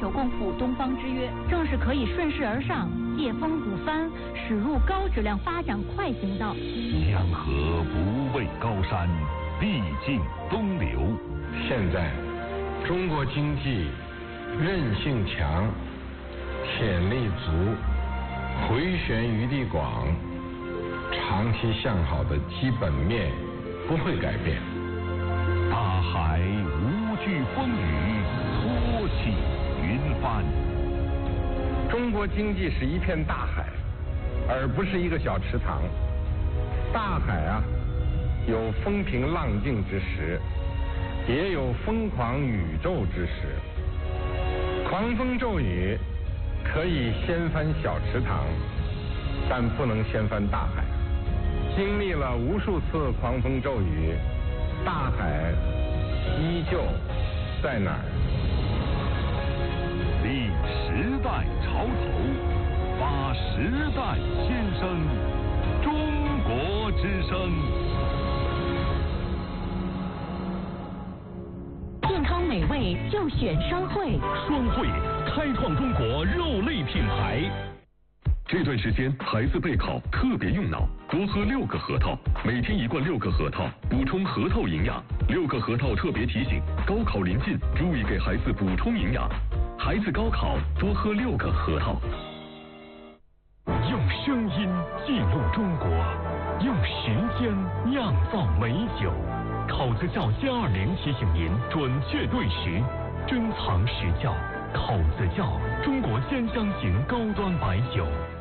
手共赴东方之约，正是可以顺势而上，借风鼓帆，驶入高质量发展快行道。 江河不畏高山，必尽东流。 现在，中国经济韧性强，潜力足，回旋余地广，长期向好的基本面不会改变。 大海无惧风雨，托起云帆。 中国经济是一片大海，而不是一个小池塘。大海啊，有风平浪静之时，也有疯狂宇宙之时。狂风骤雨可以掀翻小池塘，但不能掀翻大海。经历了无数次狂风骤雨，大海依旧在哪儿？ 立时代潮头，发时代先声，中国之声。 健康美味就选双汇， 双汇开创中国肉类品牌。这段时间孩子备考特别用脑，多喝6个核桃，每天1罐6个核桃，补充核桃营养。6个核桃特别提醒，高考临近，注意给孩子补充营养。孩子高考多喝6个核桃。用声音记录中国，用时间酿造美酒。考子窖720提醒您准确对时，珍藏实窖。口子窖，中国鲜香型高端白酒。